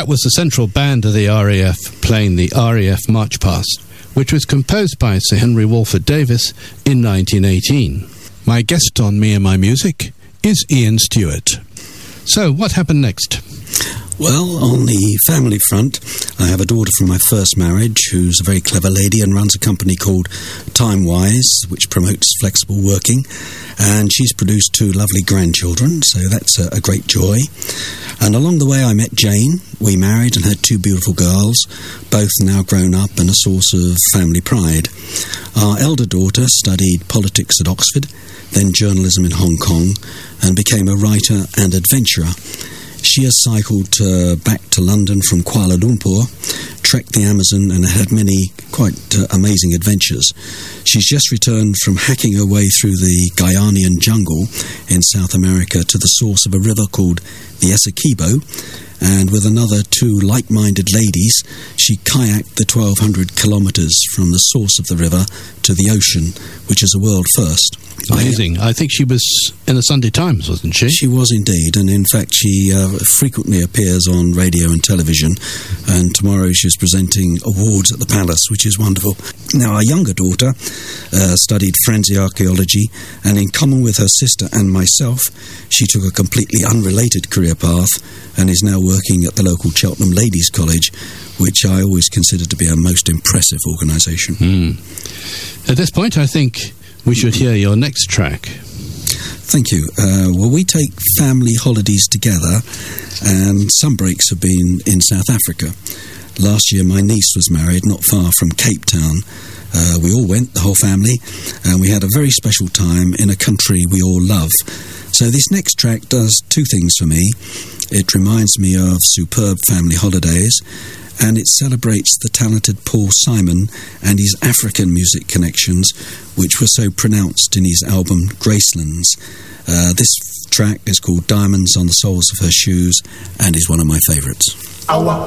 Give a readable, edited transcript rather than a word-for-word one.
That was the central band of the RAF playing the RAF March Past, which was composed by Sir Henry Walford Davis in 1918. My guest on Me and My Music is Ian Stewart. So, what happened next? Well, on the family front, I have a daughter from my first marriage who's a very clever lady and runs a company called Timewise, which promotes flexible working. And she's produced 2 lovely grandchildren, so that's a great joy. And along the way I met Jane. We married and had 2 beautiful girls, both now grown up and a source of family pride. Our elder daughter studied politics at Oxford, then journalism in Hong Kong, and became a writer and adventurer. She has cycled back to London from Kuala Lumpur, trekked the Amazon, and had many quite amazing adventures. She's just returned from hacking her way through the Guianan jungle in South America to the source of a river called the Essequibo, and with another 2 like-minded ladies, she kayaked the 1,200 kilometres from the source of the river to the ocean, which is a world first. Amazing. I think she was in the Sunday Times, wasn't she? She was indeed, and in fact she frequently appears on radio and television, and tomorrow she's presenting awards at the Palace, which is wonderful. Now, our younger daughter studied forensic archaeology, and in common with her sister and myself, she took a completely unrelated career path and is now working at the local Cheltenham Ladies' College, which I always considered to be a most impressive organisation. At this point, I think we should hear your next track. Thank you. Well, we take family holidays together, and some breaks have been in South Africa. Last year, my niece was married not far from Cape Town. We all went, the whole family, and we had a very special time in a country we all love. So this next track does 2 things for me. It reminds me of superb family holidays, and it celebrates the talented Paul Simon and his African music connections, which were so pronounced in his album Gracelands. This track is called Diamonds on the Soles of Her Shoes and is one of my favourites. Awa.